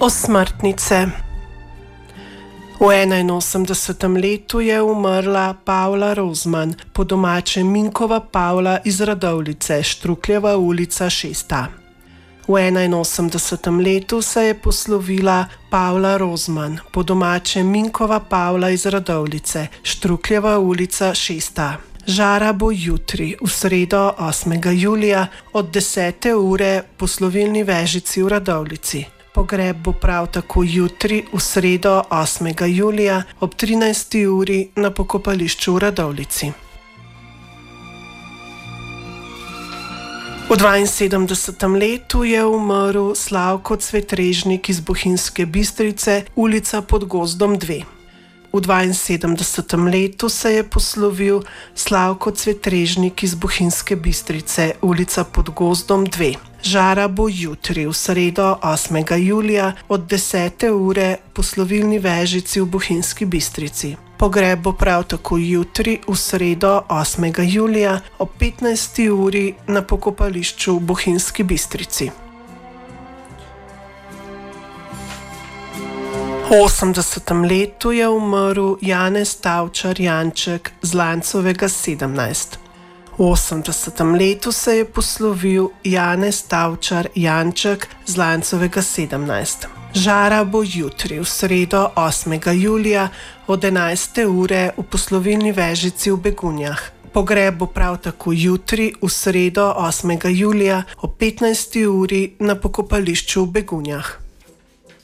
Osmrtnice. V 81. letu je umrla Pavla Rozman, po domače Minkova Pavla iz Radovljice, Štrukljeva ulica 6. V 81. letu se je poslovila Pavla Rozman, po domače Minkova Pavla iz Radovljice, Štrukljeva ulica 6. Žara bo jutri, v sredo 8. julija od 10. ure po slovilni vežici v Radovljici. Pogreb bo prav tako jutri, v sredo 8. julija ob 13. uri na pokopališču v Radovljici. V 72. letu je umrl Slavko Cvetrežnik iz Bohinjske Bistrice, ulica Pod gozdom 2. V 72. letu se je poslovil Slavko Cvetrežnik iz Bohinjske Bistrice, ulica Pod gozdom 2. Žara bo jutri, v sredo 8. julija od 10. ure po slovilni vežici v Bohinjski Bistrici. Pogreb bo prav tako jutri, v sredo 8. julija ob 15. uri na pokopališču v Bohinjski Bistrici. V 80. letu je umrl Janez Tavčar Janček z Lancovega 17. V 80. letu se je poslovil Janez Tavčar Janček z Lancovega 17. Žara bo jutri, v sredo 8. julija od 11. ure v poslovilni vežici v Begunjah. Pogreb bo prav tako jutri, v sredo 8. julija ob 15. uri na pokopališču v Begunjah.